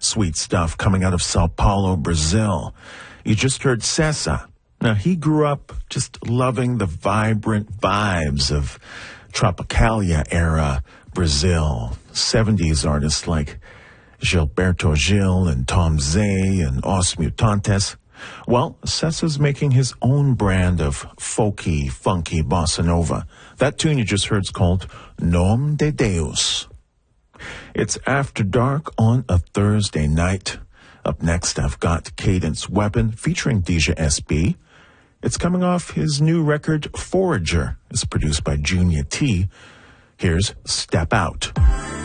sweet stuff coming out of Sao Paulo, Brazil. You just heard Cessa. Now, he grew up just loving the vibrant vibes of Tropicalia-era Brazil. 70s artists like Gilberto Gil and Tom Zé and Os Mutantes. Well, Cessa's making his own brand of folky, funky bossa nova. That tune you just heard is called Nome de Deus. It's After Dark on a Thursday night. Up next, I've got Cadence Weapon featuring Deja SB. It's coming off his new record, Forager. It's produced by Junior T. Here's Step Out.